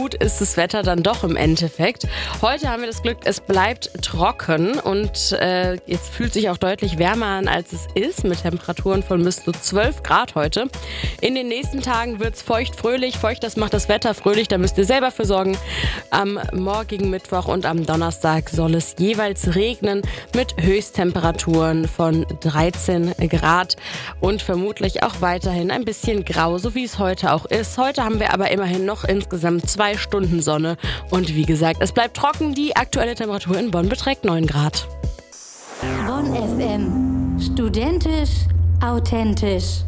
gut ist das Wetter dann doch im Endeffekt. Heute haben wir das Glück, es bleibt trocken und jetzt fühlt sich auch deutlich wärmer an, als es ist, mit Temperaturen von bis zu 12 Grad heute. In den nächsten Tagen wird es feucht, fröhlich. Feucht, das macht das Wetter fröhlich, da müsst ihr selber für sorgen. Am morgigen Mittwoch und am Donnerstag soll es jeweils regnen mit Höchsttemperaturen von 13 Grad und vermutlich auch weiterhin ein bisschen grau, so wie es heute auch ist. Heute haben wir aber immerhin noch insgesamt 2 Stunden Sonne und wie gesagt, es bleibt trocken. Die aktuelle Temperatur in Bonn beträgt 9 Grad. Bonn FM. Studentisch, authentisch.